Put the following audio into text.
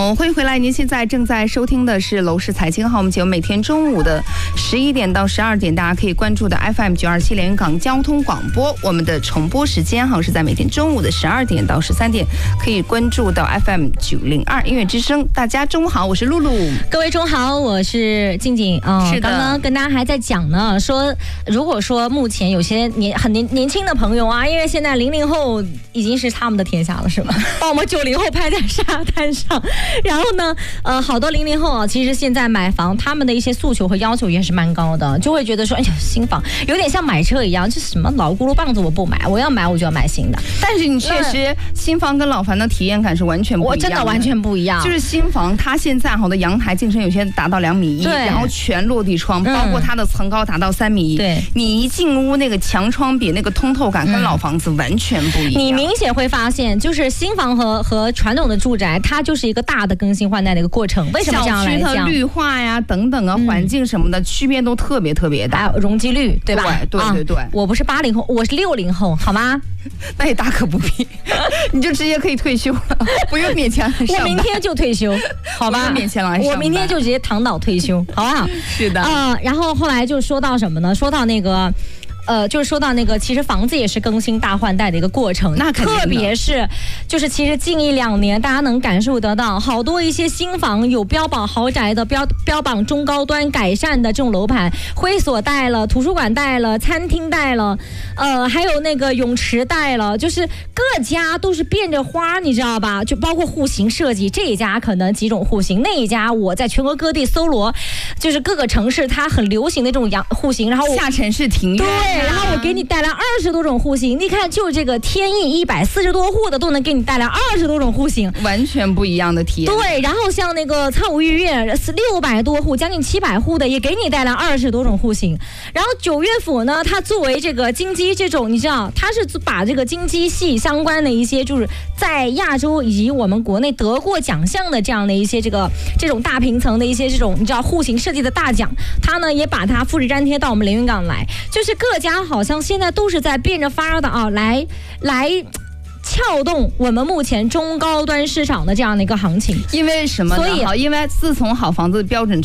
好，欢迎回来。您现在正在收听的是楼市财经号，我们节目每天中午的11点到12点，大家可以关注的 FM 927连云港交通广播。我们的重播时间是在每天中午的12点到13点，可以关注到 FM 902音乐之声。大家中午好，我是露露。 各位中午好，我是静静。刚刚跟大家还在讲呢，说如果说目前有些很年轻的朋友啊，因为现在00后已经是他们的天下了，是吧？把我们90后拍在沙滩上。然后呢，好多00后啊，其实现在买房，他们的一些诉求和要求也是蛮高的，就会觉得说，哎呀，新房有点像买车一样，这什么老轱辘棒子我不买，我要买我就要买新的。 但是你确实新房跟老房的体验感是完全不一样的， 我真的完全不一样。 就是新房，它现在好的阳台净深有些达到2.1米，然后全落地窗，包括它的层高达到3.1米。 对， 你一进屋那个墙窗比那个通透感跟老房子完全不一样。 你明显会发现，就是新房和传统的住宅，它就是一个大的更新换代的一个过程。为什么这样来讲？ 小区的绿化呀等等啊，环境什么的区别都特别大， 容积率对吧？ 对、 我不是80后，我是60后，好吗？ 那也大可不必，你就直接可以退休了，不用勉强上班。 我明天就退休，好吧？ 勉强来上班， 我明天就直接躺倒退休，好不好？ 是的。 然后后来就说到什么呢？说到那个。就是说到那个，其实房子也是更新大换代的一个过程。 那肯定的， 特别是就是其实近1-2年，大家能感受得到，好多一些新房有标榜豪宅的、标榜中高端改善的这种楼盘，会所带了，图书馆带了，餐厅带了，还有那个泳池带了，就是各家都是变着花，你知道吧？就包括户型设计，这一家可能几种户型，那一家我在全国各地搜罗，就是各个城市它很流行的这种户型，然后下沉式庭院。 对。然后我给你带来20多种户型，你看就这个天翼140多户的都能给你带来20多种户型， 完全不一样的体验。 对，然后像那个苍梧御苑600多户，将近700户的也给你带来20多种户型。然后九岳府呢，它作为这个金鸡这种，你知道，它是把这个金鸡系相关的一些，就是在亚洲以及我们国内得过奖项的这样的一些这种大平层的一些这种你知道户型设计的大奖，它呢也把它复制粘贴到我们连云港来，就是各家好像现在都是在变着法的啊，来撬动我们目前中高端市场的这样的一个行情。 因为什么呢？因为自从好房子的标准